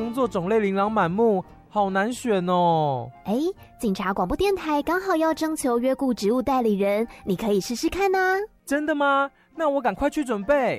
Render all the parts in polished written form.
工作种类琳琅满目，好难选哦。 警察广播电台刚好要征求约雇职务代理人，你可以试试看啊。 真的吗？那我赶快去准备。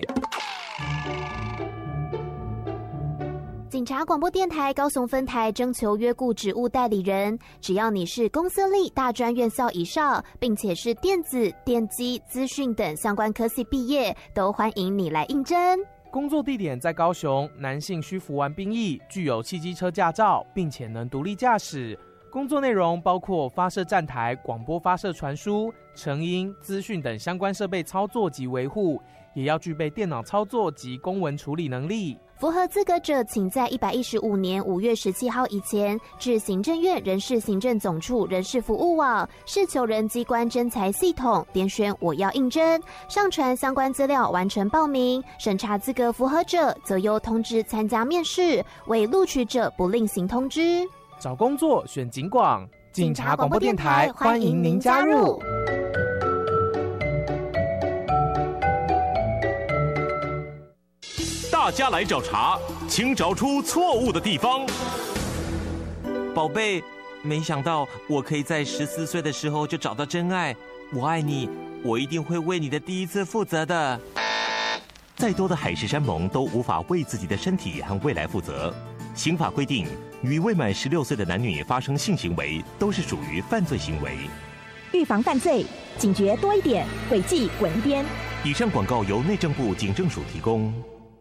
警察广播电台高雄分台征求约雇职务代理人，只要你是公私立大专院校以上，并且是电子、电机、资讯等相关科系毕业，都欢迎你来应征。 工作地点在高雄，男性需服完兵役，具有汽机车驾照，并且能独立驾驶。工作内容包括发射站台、广播发射传输、成音、资讯等相关设备操作及维护，也要具备电脑操作及公文处理能力。 符合资格者，请在115年5月17号以前至行政院人事行政总处人事服务网事求人机关征才系统点选我要应征，上传相关资料完成报名，审查资格符合者则由通知参加面试，未录取者不另行通知。 找工作选警广，警察广播电台欢迎您加入。 大家来找茬，请找出错误的地方。 宝贝，没想到我可以在14岁的时候就找到真爱，我爱你，我一定会为你的第一次负责的。 再多的海誓山盟都无法为自己的身体和未来负责。刑法规定，与未满16岁的男女发生性行为都是属于犯罪行为。 预防犯罪，警觉多一点，轨迹滚一边。 以上广告由内政部警政署提供。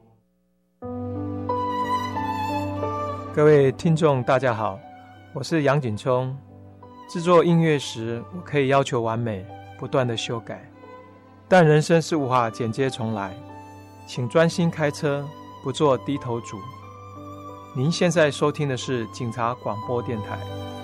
各位听众大家好，我是杨景聪。制作音乐时，我可以要求完美，不断的修改，但人生是无法剪接重来，请专心开车，不做低头族。您现在收听的是警察广播电台。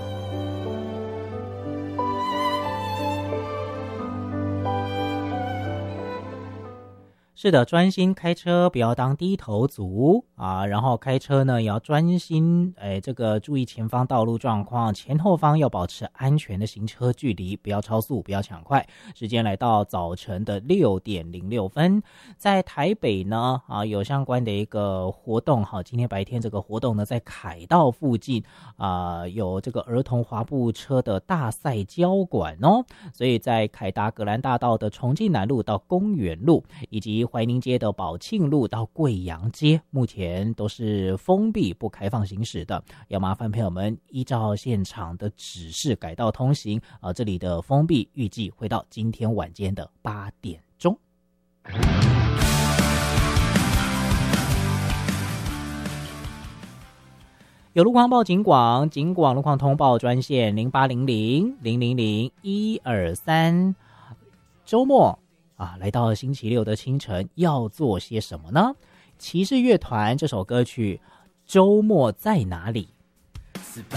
是的，专心开车，不要当低头族啊！然后开车呢，也要专心，这个注意前方道路状况，前后方要保持安全的行车距离，不要超速，不要抢快。时间来到早晨的6点06分，在台北呢，有相关的一个活动，今天白天这个活动呢，在凯道附近有这个儿童滑步车的大赛交馆哦，所以在凯达格兰大道的重庆南路到公园路，以及怀宁街的宝庆路到贵阳街，目前都是封闭不开放行驶的，要麻烦朋友们依照现场的指示改道通行。这里的封闭预计会到今天晚间的8点钟。有路况报警广，警广路况通报专线0800-000-123。周末来到星期六的清晨，要做些什么呢？骑士乐团这首歌曲《周末在哪里》